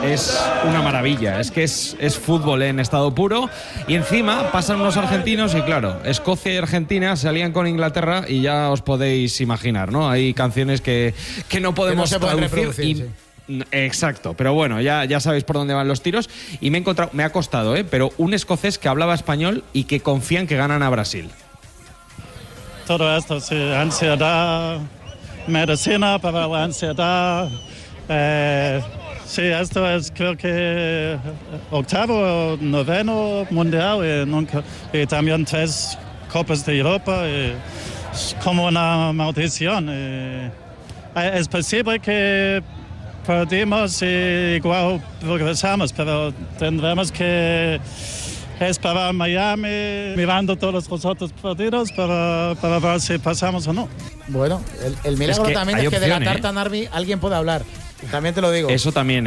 es una maravilla. Es que es fútbol en estado puro. Y encima pasan unos argentinos y claro, Escocia y Argentina se alían con Inglaterra y ya os podéis imaginar, ¿no? Hay canciones que no podemos traducir y... Exacto, pero bueno, ya sabéis por dónde van los tiros. Y me ha costado, pero un escocés que hablaba español y que confía en que ganan a Brasil. Todo esto, sí, ansiedad, medicina para la ansiedad. Sí, esto es creo que 8º o 9º mundial y también 3 Copas de Europa. Es como una maldición. Es posible que perdimos y igual progresamos, pero tendremos que esperar Miami mirando todos los otros partidos para ver si pasamos o no. Bueno, el milagro es que también es que opción, de la tarta Narvi alguien puede hablar. También te lo digo. Eso también,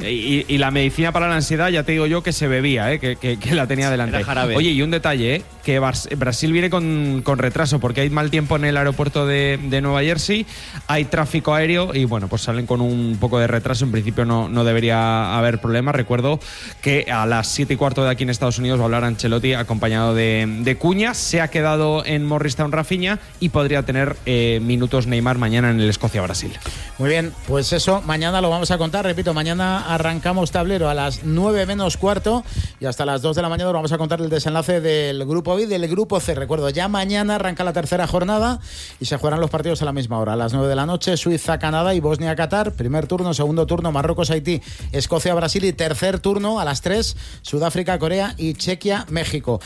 Y la medicina para la ansiedad, ya te digo yo que se bebía, que la tenía delante. Oye, y un detalle, que Brasil viene con retraso porque hay mal tiempo en el aeropuerto de Nueva Jersey, hay tráfico aéreo y bueno, pues salen con un poco de retraso. En principio no debería haber problema. Recuerdo que a las 7:15 de aquí en Estados Unidos va a hablar Ancelotti acompañado de Cuña. Se ha quedado en Morristown Rafinha y podría tener minutos Neymar mañana en el Escocia-Brasil. Muy bien, pues eso, mañana lo vamos a contar. Repito, mañana arrancamos tablero a las 9 menos cuarto y hasta las 2 de la mañana vamos a contar el desenlace del grupo B y del grupo C. Recuerdo, ya mañana arranca la tercera jornada y se jugarán los partidos a la misma hora. A las 9 de la noche, Suiza-Canadá y Bosnia-Qatar. Primer turno, segundo turno, Marruecos-Haití, Escocia-Brasil y tercer turno a las 3, Sudáfrica-Corea y Chequia-México.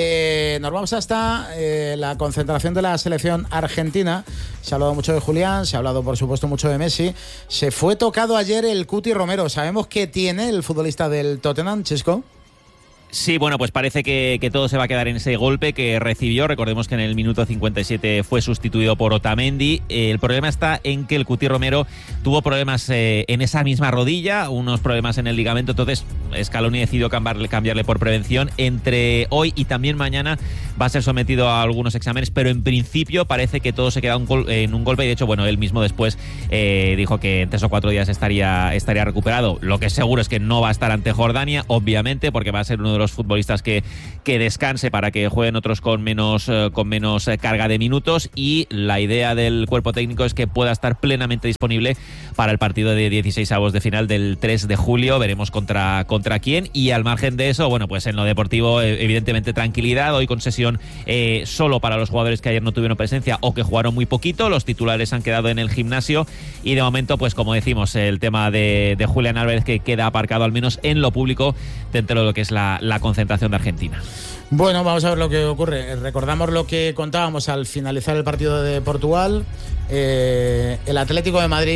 Nos vamos hasta la concentración de la selección argentina. Se ha hablado mucho de Julián, se ha hablado por supuesto mucho de Messi. Se fue tocado ayer el Cuti Romero. ¿Sabemos qué tiene el futbolista del Tottenham, Chisco? Sí, bueno, pues parece que todo se va a quedar en ese golpe que recibió. Recordemos que en el minuto 57 fue sustituido por Otamendi. El problema está en que el Cuti Romero tuvo problemas en esa misma rodilla, unos problemas en el ligamento. Entonces Scaloni decidió cambiarle por prevención. Entre hoy y también mañana va a ser sometido a algunos exámenes, pero en principio parece que todo se queda en un golpe. Y de hecho, bueno, él mismo después dijo que en 3 o 4 días estaría recuperado. Lo que es seguro es que no va a estar ante Jordania, obviamente, porque va a ser uno de los futbolistas que descanse para que jueguen otros con menos carga de minutos, y la idea del cuerpo técnico es que pueda estar plenamente disponible para el partido de 16avos de final del 3 de julio. Veremos contra quién, y al margen de eso, bueno, pues en lo deportivo evidentemente tranquilidad. Hoy con sesión solo para los jugadores que ayer no tuvieron presencia o que jugaron muy poquito. Los titulares han quedado en el gimnasio y de momento, pues como decimos, el tema de Julián Álvarez, que queda aparcado al menos en lo público dentro de lo que es la concentración de Argentina. Bueno, vamos a ver lo que ocurre. Recordamos lo que contábamos al finalizar el partido de Portugal. El Atlético de Madrid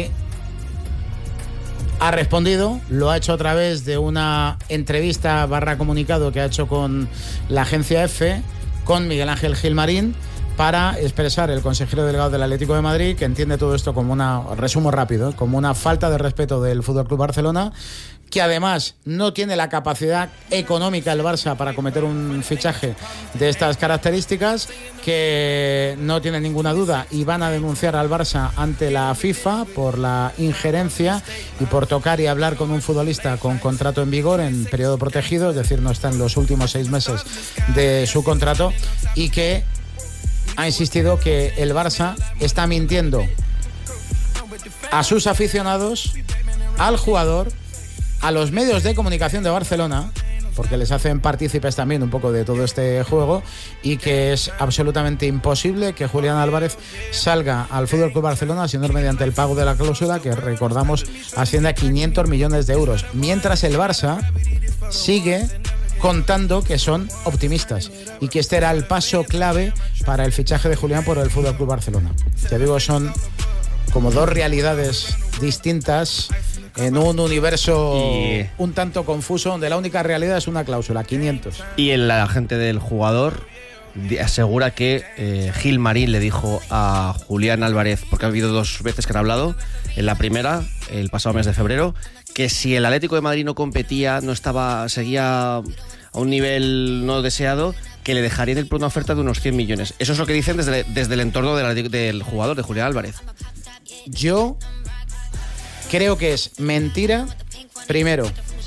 ha respondido, lo ha hecho a través de una entrevista / comunicado que ha hecho con la agencia EFE, con Miguel Ángel Gilmarín, para expresar el consejero delegado del Atlético de Madrid, que entiende todo esto como resumo rápido, como una falta de respeto del FC Barcelona, que además no tiene la capacidad económica el Barça para cometer un fichaje de estas características, que no tiene ninguna duda y van a denunciar al Barça ante la FIFA por la injerencia y por tocar y hablar con un futbolista con contrato en vigor en periodo protegido, es decir, no está en los últimos 6 meses de su contrato, y que ha insistido que el Barça está mintiendo a sus aficionados, al jugador, a los medios de comunicación de Barcelona, porque les hacen partícipes también un poco de todo este juego, y que es absolutamente imposible que Julián Álvarez salga al FC Barcelona sino mediante el pago de la cláusula, que recordamos asciende a 500 millones de euros, mientras el Barça sigue contando que son optimistas y que este era el paso clave para el fichaje de Julián por el FC Barcelona. Te digo, son como dos realidades distintas en un universo un tanto confuso, donde la única realidad es una cláusula, 500. Y el agente del jugador asegura que Gilmarín le dijo a Julián Álvarez, porque ha habido 2 veces que han hablado, en la primera, el pasado mes de febrero, que si el Atlético de Madrid no competía, seguía a un nivel no deseado, que le dejarían una oferta de unos 100 millones. Eso es lo que dicen desde el entorno del jugador, de Julián Álvarez. Yo creo que es mentira, primero,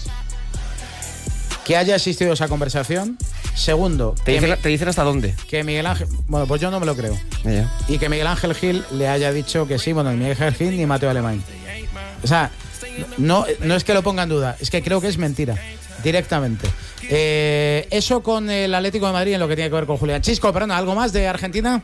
que haya existido esa conversación. Segundo, ¿Te dicen hasta dónde? Que Miguel Ángel... Bueno, pues yo no me lo creo. Yeah. Y que Miguel Ángel Gil le haya dicho que sí, bueno, ni Miguel Ángel Gil ni Mateo Alemany. O sea, no es que lo ponga en duda, es que creo que es mentira, directamente. Eso con el Atlético de Madrid en lo que tiene que ver con Julián. Chisco, perdona, ¿algo más de Argentina?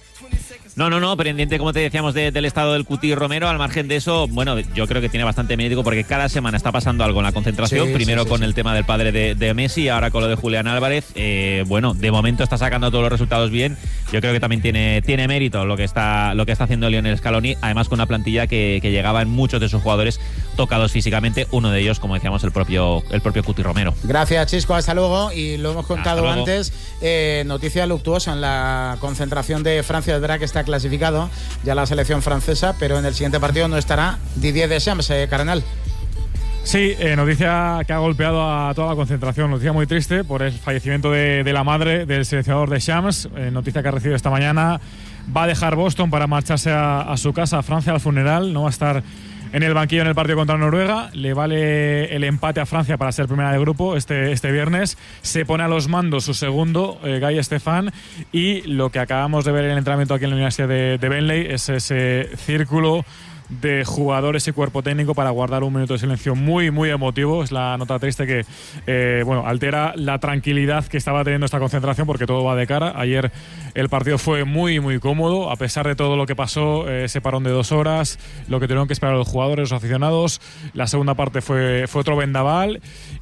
No, pendiente, como te decíamos, del estado del Cuti Romero. Al margen de eso, bueno, yo creo que tiene bastante mérito porque cada semana está pasando algo en la concentración. Sí, primero sí, con el tema del padre de Messi, ahora con lo de Julián Álvarez. Bueno, de momento está sacando todos los resultados bien. Yo creo que también tiene mérito lo que está haciendo Lionel Scaloni, además con una plantilla que llegaba en muchos de sus jugadores tocados físicamente, uno de ellos, como decíamos, el propio Cuti Romero. Gracias, Chisco, hasta luego. Y lo hemos contado antes, noticia luctuosa en la concentración de Francia. Es verdad que está clasificado ya la selección francesa, pero en el siguiente partido no estará Didier Deschamps, Cardenal. Sí, noticia que ha golpeado a toda la concentración, noticia muy triste por el fallecimiento de la madre del seleccionador Deschamps, noticia que ha recibido esta mañana. Va a dejar Boston para marcharse a su casa, a Francia, al funeral. No va a estar en el banquillo en el partido contra Noruega. Le vale el empate a Francia para ser primera de grupo este viernes. Se pone a los mandos su segundo, Guy Estefan, y lo que acabamos de ver en el entrenamiento aquí en la Universidad de Benley es ese círculo de jugadores y cuerpo técnico para guardar un minuto de silencio muy, muy emotivo. Es la nota triste que altera la tranquilidad que estaba teniendo esta concentración, porque todo va de cara. Ayer el partido fue muy, muy cómodo, a pesar de todo lo que pasó, ese parón de 2 horas, lo que tuvieron que esperar los jugadores, los aficionados. La segunda parte fue otro vendaval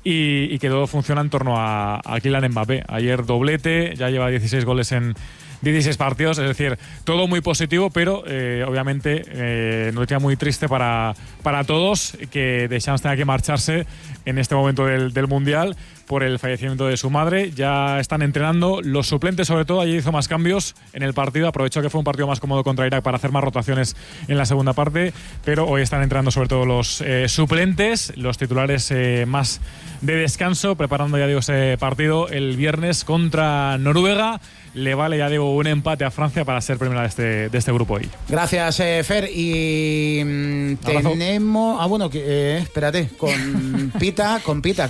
y que todo funciona en torno a Kylian Mbappé. Ayer doblete, ya lleva 16 goles en 16 partidos, es decir, todo muy positivo, pero obviamente noticia muy triste para todos que Deschamps tenga que marcharse en este momento del Mundial por el fallecimiento de su madre. Ya están entrenando los suplentes, sobre todo. Ayer hizo más cambios en el partido, aprovechó que fue un partido más cómodo contra Irak para hacer más rotaciones en la segunda parte, pero hoy están entrenando sobre todo los suplentes, los titulares más de descanso, preparando, ya digo, ese partido el viernes contra Noruega. Le vale, ya digo, un empate a Francia para ser primera de este grupo hoy. Gracias, Fer. Y tenemos... espérate, compita.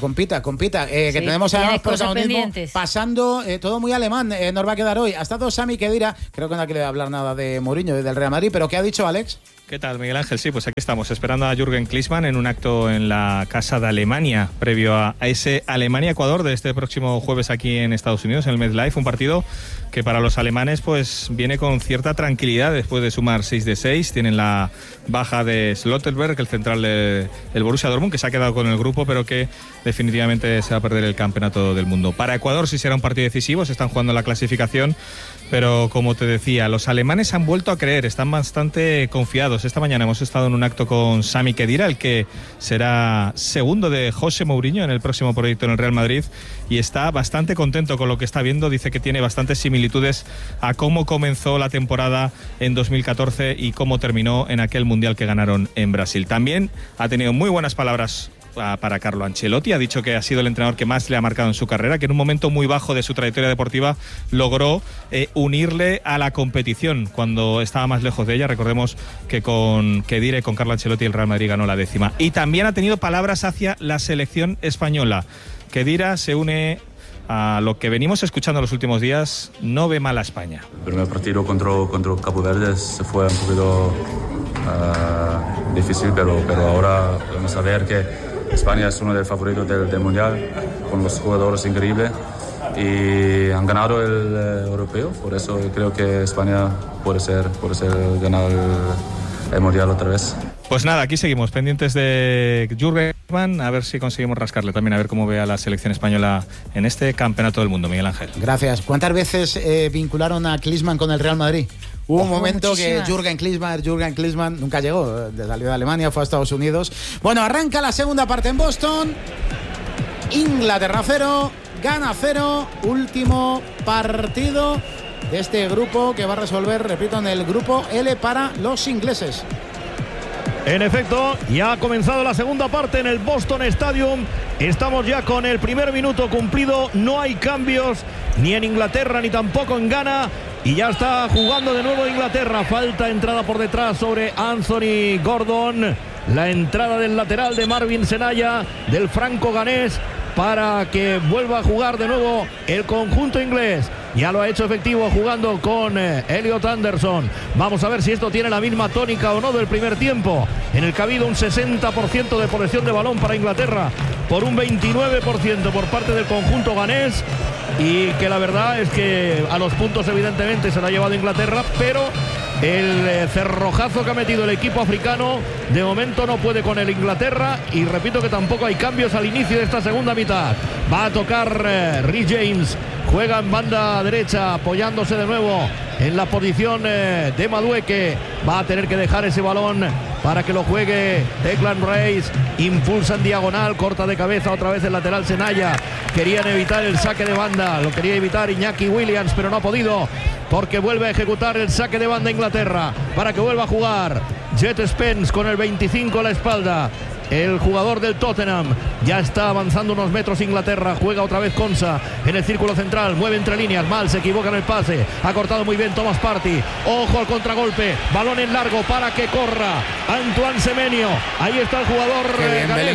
Que tenemos a protagonismo pasando, todo muy alemán. Nos va a quedar hoy. Ha estado Sami Khedira, creo que no quiere hablar nada de Mourinho y del Real Madrid, pero ¿qué ha dicho Alex? ¿Qué tal, Miguel Ángel? Sí, pues aquí estamos, esperando a Jürgen Klinsmann en un acto en la Casa de Alemania, previo a ese Alemania-Ecuador de este próximo jueves aquí en Estados Unidos, en el MetLife, un partido que para los alemanes pues viene con cierta tranquilidad después de sumar 6 de 6. Tienen la baja de Slotterberg, el central del Borussia Dortmund, que se ha quedado con el grupo, pero que definitivamente se va a perder el campeonato del mundo. Para Ecuador sí será un partido decisivo, se están jugando la clasificación, pero como te decía, los alemanes han vuelto a creer, están bastante confiados. Esta mañana hemos estado en un acto con Sami Khedira, el que será segundo de José Mourinho en el próximo proyecto en el Real Madrid, y está bastante contento con lo que está viendo. Dice que tiene bastantes similitudes a cómo comenzó la temporada en 2014 y cómo terminó en aquel Mundial que ganaron en Brasil. También ha tenido muy buenas palabras para Carlo Ancelotti. Ha dicho que ha sido el entrenador que más le ha marcado en su carrera, que en un momento muy bajo de su trayectoria deportiva logró unirle a la competición cuando estaba más lejos de ella. Recordemos que con Khedira y con Carlo Ancelotti el Real Madrid ganó la 10ª. Y también ha tenido palabras hacia la selección española. Khedira se une a lo que venimos escuchando en los últimos días, no ve mal a España. El primer partido contra Cabo Verde se fue un poquito difícil, pero ahora vamos a ver que España es uno de los favoritos del Mundial, con los jugadores increíbles, y han ganado el europeo, por eso creo que España puede ser ganar el Mundial otra vez. Pues nada, aquí seguimos pendientes de Jürgen Klinsmann, a ver si conseguimos rascarle también, a ver cómo ve a la selección española en este campeonato del mundo. Miguel Ángel. Gracias. ¿Cuántas veces vincularon a Klinsmann con el Real Madrid? Hubo un momento que Jürgen Klinsmann nunca llegó, salió de Alemania, fue a Estados Unidos. Bueno, arranca la segunda parte en Boston. Inglaterra 0, Ghana 0, último partido de este grupo que va a resolver, repito, en el grupo L para los ingleses. En efecto, ya ha comenzado la segunda parte en el Boston Stadium. Estamos ya con el primer minuto cumplido. No hay cambios ni en Inglaterra ni tampoco en Ghana. Y ya está jugando de nuevo Inglaterra. Falta entrada por detrás sobre Anthony Gordon. La entrada del lateral de Marvin Senaya, del franco ganés, para que vuelva a jugar de nuevo el conjunto inglés. Ya lo ha hecho efectivo jugando con Elliot Anderson. Vamos a ver si esto tiene la misma tónica o no del primer tiempo, en el que ha habido un 60% de posesión de balón para Inglaterra, por un 29% por parte del conjunto ganés, y que la verdad es que a los puntos evidentemente se lo ha llevado Inglaterra, pero el cerrojazo que ha metido el equipo africano de momento no puede con el Inglaterra, y repito que tampoco hay cambios al inicio de esta segunda mitad. Va a tocar Rhys James, juega en banda derecha apoyándose de nuevo en la posición de Madueke. Va a tener que dejar ese balón para que lo juegue Declan Rice, impulsa en diagonal, corta de cabeza otra vez el lateral Senaya. Querían evitar el saque de banda, lo quería evitar Iñaki Williams, pero no ha podido, porque vuelve a ejecutar el saque de banda Inglaterra para que vuelva a jugar Jet Spence con el 25 a la espalda. El jugador del Tottenham ya está avanzando unos metros. Inglaterra juega otra vez Konsa en el círculo central, mueve entre líneas, mal, se equivoca en el pase, ha cortado muy bien Thomas Partey, ojo al contragolpe, balón en largo para que corra Antoine Semenyo. Ahí está el jugador ganés.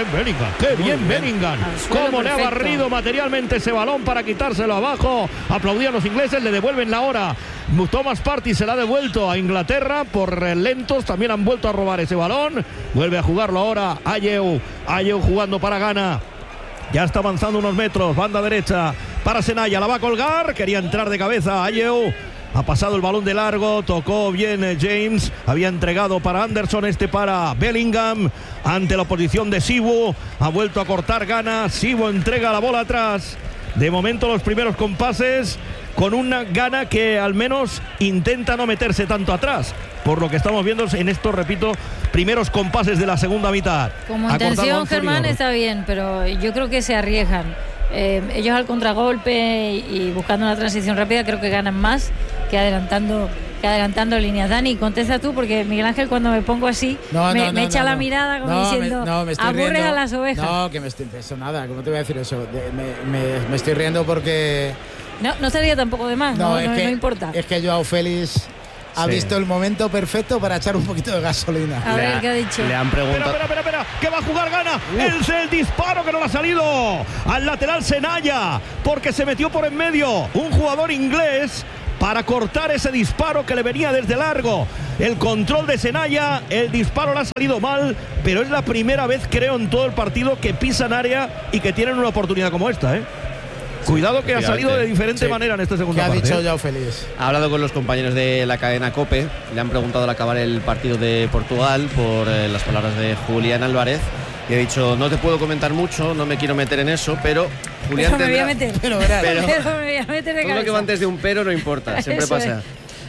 Qué bien Bellingham, cómo le ha barrido materialmente ese balón para quitárselo abajo. Aplaudían los ingleses, le devuelven la hora. Thomas Partey se la ha devuelto a Inglaterra por lentos, también han vuelto a robar ese balón. Vuelve a jugarlo ahora Ayew jugando para Ghana. Ya está avanzando unos metros, banda derecha para Senaya, la va a colgar, quería entrar de cabeza Ayew. Ha pasado el balón de largo, tocó bien James, había entregado para Anderson, para Bellingham, ante la oposición de Sibu. Ha vuelto a cortar Ghana, Sibu entrega la bola atrás. De momento los primeros compases con una Ghana que al menos intenta no meterse tanto atrás, por lo que estamos viendo en estos, repito, primeros compases de la segunda mitad. Como intención, Germán, está bien, pero yo creo que se arriesgan. Ellos al contragolpe y buscando una transición rápida creo que ganan más que adelantando líneas. Dani, contesta tú, porque Miguel Ángel cuando me pongo así me echa la mirada como diciendo aburres a las ovejas. No, que eso nada, ¿cómo te voy a decir eso? Me estoy riendo porque... No sería tampoco de más, no importa. Es que Joao Félix ha visto el momento perfecto para echar un poquito de gasolina. A ver qué ha dicho. Le han preguntado. Espera, que va a jugar Ghana. El disparo que no le ha salido al lateral Senaya, porque se metió por en medio un jugador inglés para cortar ese disparo que le venía desde largo. El control de Senaya, el disparo le ha salido mal, pero es la primera vez, creo, en todo el partido que pisan área y que tienen una oportunidad como esta, Cuidado que ha salido de diferente manera en esta segunda parte. ¿Qué ha dicho Joao Félix? Ha hablado con los compañeros de la cadena COPE. Le han preguntado al acabar el partido de Portugal por las palabras de Julián Álvarez. Y ha dicho, no te puedo comentar mucho, no me quiero meter en eso, pero Julián me voy a meter. Pero me voy a meter de todo lo que va antes de un pero no importa, siempre pasa.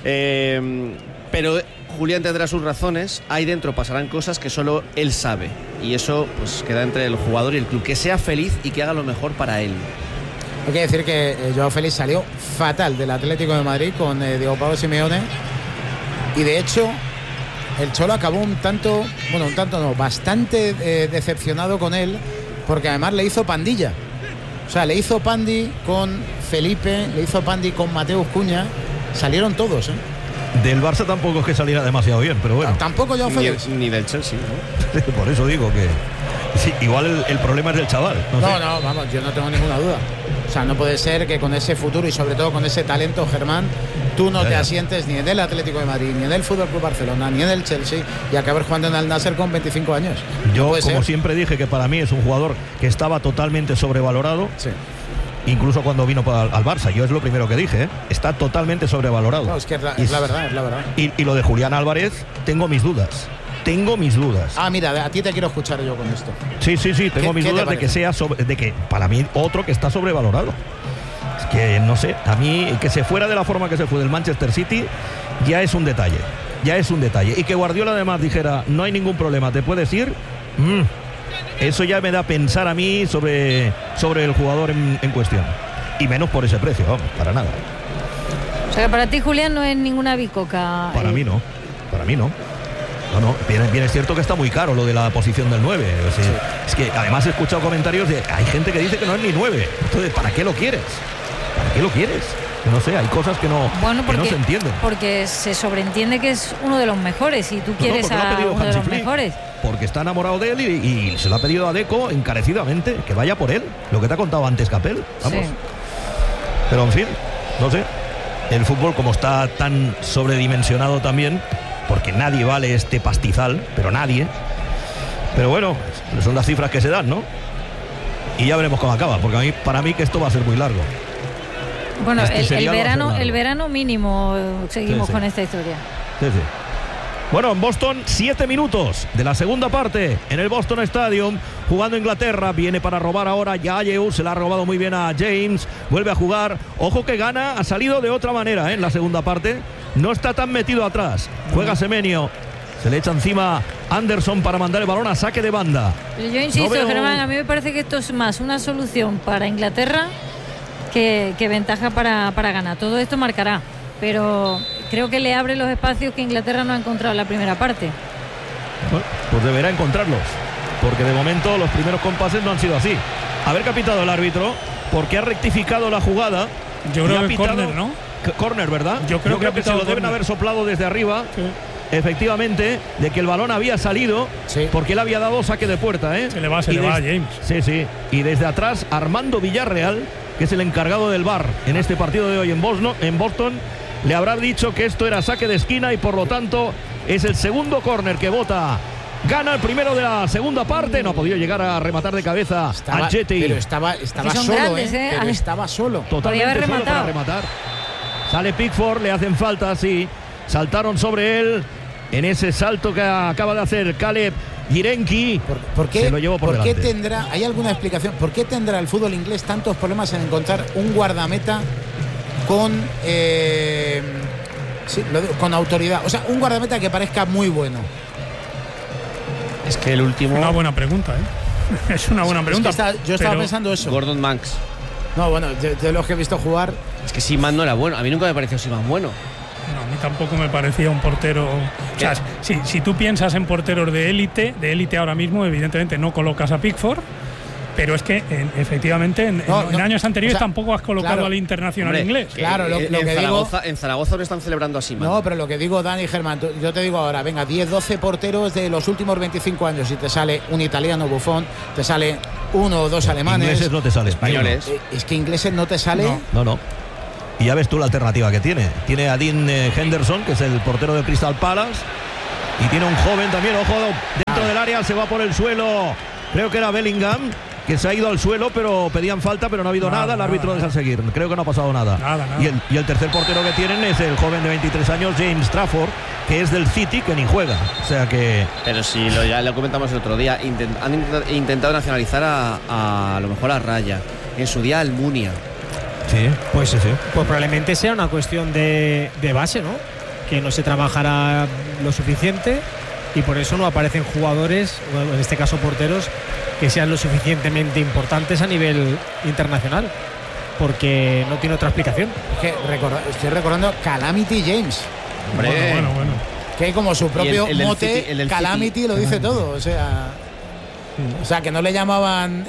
Pero Julián tendrá sus razones, ahí dentro pasarán cosas que solo él sabe. Y eso pues queda entre el jugador y el club. Que sea feliz y que haga lo mejor para él. Hay que decir que Joao Félix salió fatal del Atlético de Madrid con Diego Pablo Simeone, y de hecho el Cholo acabó bastante decepcionado con él, porque además le hizo pandilla. O sea, le hizo pandi con Felipe, le hizo pandi con Mateus Cunha, salieron todos, Del Barça tampoco es que saliera demasiado bien, pero bueno. Tampoco Joao Félix. Ni del Chelsea, ¿no? Por eso digo que sí, igual el problema es del chaval. No, vamos, yo no tengo ninguna duda. O sea, no puede ser que con ese futuro y sobre todo con ese talento, Germán, tú no te asientes ni en el Atlético de Madrid, ni en el Fútbol Club Barcelona, ni en el Chelsea, y acabar jugando en el Nasser con 25 años. Yo, como siempre dije, que para mí es un jugador que estaba totalmente sobrevalorado. Sí. Incluso cuando vino al Barça, yo es lo primero que dije, está totalmente sobrevalorado. No, es que es la verdad. Y lo de Julián Álvarez, tengo mis dudas. Mira, a ti te quiero escuchar yo con esto. Sí, tengo mis dudas de que para mí otro que está sobrevalorado. Es que no sé, a mí que se fuera de la forma que se fue del Manchester City ya es un detalle. Y que Guardiola además dijera, no hay ningún problema, te puedes ir. Eso ya me da a pensar a mí sobre el jugador en cuestión. Y menos por ese precio, vamos, para nada. O sea que para ti, Julián, no es ninguna bicoca. Para mí no. No, bien es cierto que está muy caro lo de la posición del 9. O sea, sí. Es que además he escuchado comentarios de hay gente que dice que no es ni 9. Entonces, ¿para qué lo quieres? No sé, hay cosas que no se entienden. Porque se sobreentiende que es uno de los mejores y tú quieres a uno de los mejores. Porque está enamorado de él y se lo ha pedido a Deco encarecidamente que vaya por él. Lo que te ha contado antes Capel. Vamos. Sí. Pero en fin, no sé. El fútbol, como está tan sobredimensionado también, porque nadie vale este pastizal, pero nadie. Pero bueno, son las cifras que se dan, ¿no? Y ya veremos cómo acaba, porque para mí que esto va a ser muy largo. Bueno, el verano mínimo seguimos con esta historia. Sí. Bueno, en Boston, 7 minutos de la segunda parte en el Boston Stadium, jugando Inglaterra. Viene para robar ahora Ayew, se la ha robado muy bien a James, vuelve a jugar. Ojo que Ghana ha salido de otra manera en la segunda parte, no está tan metido atrás. Juega Semenyo, se le echa encima Anderson para mandar el balón a saque de banda. Pero yo insisto, Germán, a mí me parece que esto es más una solución para Inglaterra que ventaja para Ghana. Todo esto marcará, pero creo que le abre los espacios que Inglaterra no ha encontrado en la primera parte. Bueno, pues deberá encontrarlos, porque de momento los primeros compases no han sido así. Haber capitado el árbitro, porque ha rectificado la jugada. Yo creo que córner, ¿no? Córner, ¿verdad? Yo creo que se lo deben haber soplado desde arriba. Sí. Efectivamente, de que el balón había salido, porque él había dado saque de puerta, ¿eh? Se le va a James. Sí. Y desde atrás, Armando Villarreal, que es el encargado del VAR en este partido de hoy en Boston, le habrá dicho que esto era saque de esquina y por lo tanto es el segundo córner que vota. Gana el primero de la segunda parte. No ha podido llegar a rematar de cabeza a Jetty. Pero estaba solo, grandes, pero estaba solo. Totalmente solo para rematar. Sale Pickford, le hacen falta, sí. Saltaron sobre él en ese salto que acaba de hacer Caleb Yirenki. ¿Por qué, se lo llevó por delante. ¿Hay alguna explicación? ¿Por qué tendrá el fútbol inglés tantos problemas en encontrar un guardameta con autoridad? O sea, un guardameta que parezca muy bueno. Es que el último... Una buena pregunta, ¿eh? Es una buena pregunta. Yo estaba pensando eso. Gordon Banks. No, bueno, de los que he visto jugar... Es que Seaman no era bueno. A mí nunca me pareció Seaman bueno. No, a mí tampoco me parecía un portero... O sea, si tú piensas en porteros de élite ahora mismo, evidentemente no colocas a Pickford, pero es que efectivamente en años anteriores tampoco has colocado al internacional inglés. Claro, lo que digo... En Zaragoza no están celebrando a Seaman. No, pero lo que digo, Dani Germán, yo te digo ahora, venga, 10-12 porteros de los últimos 25 años y te sale un italiano, Buffon, te sale uno o dos alemanes. Ingleses no te sale. Españoles. Es que ingleses no te sale. No. Y ya ves tú la alternativa que tiene. Tiene a Dean Henderson, que es el portero de Crystal Palace. Y tiene un joven también, ojo, dentro del área, se va por el suelo. Creo que era Bellingham, que se ha ido al suelo, pero pedían falta, pero no ha habido nada. El árbitro deja seguir. Creo que no ha pasado nada. Y el tercer portero que tienen es el joven de 23 años, James Trafford, que es del City, que ni juega. O sea que... Pero si ya lo comentamos el otro día, han intentado nacionalizar a lo mejor a Raya. En su día Almunia. Sí, pues probablemente sea una cuestión de base, ¿no? Que no se trabajará lo suficiente y por eso no aparecen jugadores, en este caso porteros, que sean lo suficientemente importantes a nivel internacional, porque no tiene otra explicación. Estoy recordando Calamity James. Hombre. Bueno. Que como su propio mote, el Calamity lo dice todo. O sea, que no le llamaban...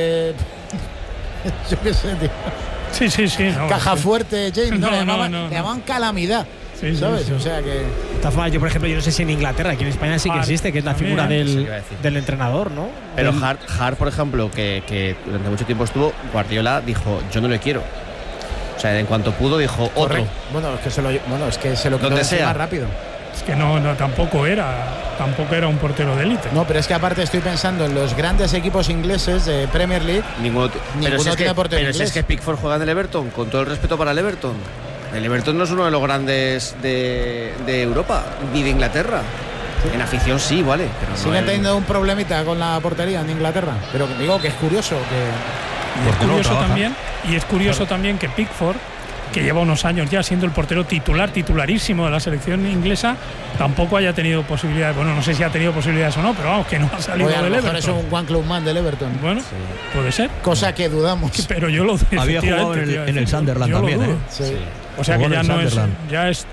yo qué sé, tío. Sí. Caja fuerte, James. Le llamaban calamidad. Sí, ¿sabes? Sí. O sea que... De todas formas, yo por ejemplo, yo no sé si en Inglaterra, aquí en España sí que existe, que es la figura del entrenador, ¿no? Pero Hart, por ejemplo, que durante mucho tiempo estuvo, Guardiola dijo, yo no le quiero. O sea, en cuanto pudo, dijo, otro. Bueno, es que se lo quitó más rápido. Es que tampoco era un portero de élite. No, pero es que aparte estoy pensando en los grandes equipos ingleses de Premier League. Ninguno tiene portero inglés. Pero si es que Pickford juega en el Everton, con todo el respeto para el Everton. El Everton no es uno de los grandes de Europa, ni de Inglaterra. Sí. En afición sí, vale. Pero siguen teniendo un problemita con la portería en Inglaterra. Pero digo que es curioso y es curioso también que Pickford, que lleva unos años ya siendo el portero titularísimo de la selección inglesa, tampoco haya tenido posibilidades. Bueno, no sé si ha tenido posibilidades o no, pero vamos, que no ha salido del Everton. Es un one club man del Everton. Bueno, puede ser. Cosa que dudamos. Pero yo lo había jugado en el Sunderland también, Sí. O sea que ya no es,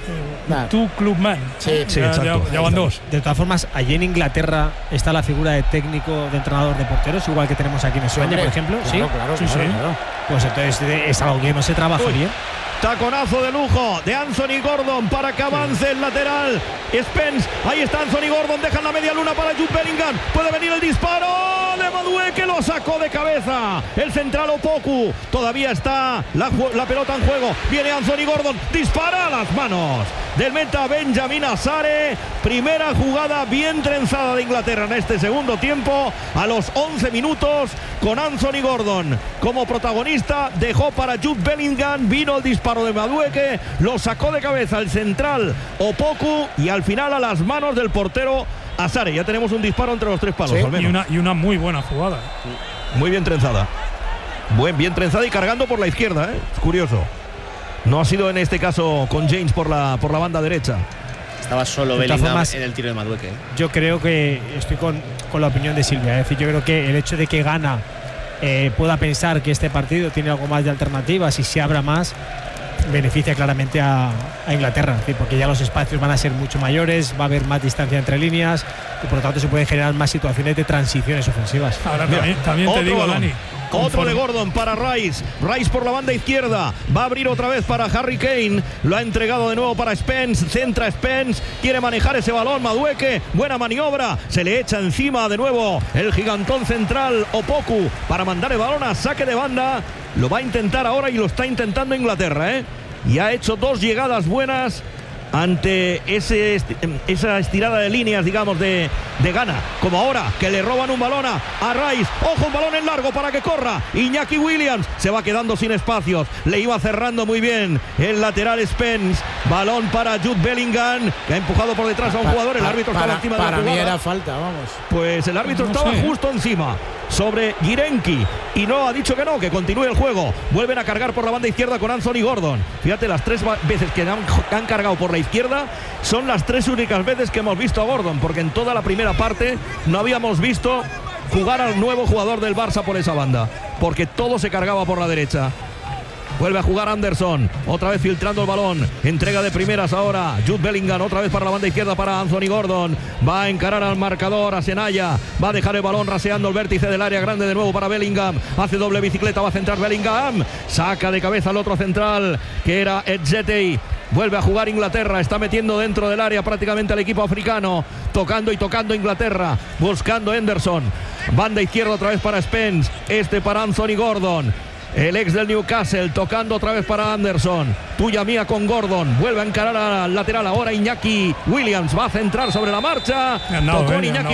Tu clubman. Sí, exacto. Ya van dos. De todas formas, allí en Inglaterra está la figura de técnico, de entrenador de porteros, igual que tenemos aquí en España, por ejemplo. Claro. Pues entonces es algo que no se trabaja bien. Taconazo de lujo de Anthony Gordon para que avance el lateral Spence. Ahí está Anthony Gordon, dejan la media luna para Jude Bellingham. Puede venir el disparo de Madueke, lo sacó de cabeza el central Opoku. Todavía está la pelota en juego. Viene Anthony Gordon, dispara a las manos del meta Benjamin Azare. Primera jugada bien trenzada de Inglaterra en este segundo tiempo. A los 11 minutos, con Anthony Gordon como protagonista, dejó para Jude Bellingham. Vino el disparo de Madueke, lo sacó de cabeza el central Opoku y al final a las manos del portero Azare. Ya tenemos un disparo entre los tres palos, al menos. Y una muy buena jugada. Muy bien trenzada. Bien trenzada y cargando por la izquierda, ¿eh? Es curioso. No ha sido en este caso con James por la banda derecha. Estaba solo Bellingham en el tiro de Madueke. Yo creo que estoy con la opinión de Silvia. Es decir, yo creo que el hecho de que Ghana pueda pensar que este partido tiene algo más de alternativas y se abra más, beneficia claramente a Inglaterra, porque ya los espacios van a ser mucho mayores, va a haber más distancia entre líneas y por lo tanto se pueden generar más situaciones de transiciones ofensivas. Ahora también te digo, Dani. Otro de Gordon para Rice. Rice por la banda izquierda. Va a abrir otra vez para Harry Kane. Lo ha entregado de nuevo para Spence. Centra Spence. Quiere manejar ese balón. Madueke. Buena maniobra. Se le echa encima de nuevo el gigantón central Opoku para mandar el balón a saque de banda. Lo va a intentar ahora y lo está intentando Inglaterra, ¿eh? Y ha hecho dos llegadas buenas ante esa estirada de líneas, digamos, de Ghana. Como ahora, que le roban un balón a Rice. Ojo, un balón en largo para que corra. Iñaki Williams se va quedando sin espacios. Le iba cerrando muy bien el lateral Spence. Balón para Jude Bellingham, que ha empujado por detrás a un jugador. El árbitro estaba encima de la jugada. Para mí era falta, vamos. Pues el árbitro estaba justo encima sobre Girenki y no ha dicho que no, que continúe el juego. Vuelven a cargar por la banda izquierda con Anthony Gordon. Fíjate, las tres veces que han cargado por la izquierda son las tres únicas veces que hemos visto a Gordon, porque en toda la primera parte no habíamos visto jugar al nuevo jugador del Barça por esa banda, porque todo se cargaba por la derecha. Vuelve a jugar Anderson, otra vez filtrando el balón. Entrega de primeras ahora Jude Bellingham, otra vez para la banda izquierda para Anthony Gordon. Va a encarar al marcador, a Senaya. Va a dejar el balón raseando el vértice del área grande de nuevo para Bellingham. Hace doble bicicleta, va a centrar Bellingham. Saca de cabeza al otro central, que era Edzetei. Vuelve a jugar Inglaterra, está metiendo dentro del área prácticamente al equipo africano. Tocando y tocando Inglaterra, buscando Henderson. Banda izquierda otra vez para Spence. Para Anthony Gordon. El ex del Newcastle, tocando otra vez para Anderson. Tuya mía con Gordon. Vuelve a encarar al lateral ahora Iñaki Williams. Va a centrar sobre la marcha. Tocó Iñaki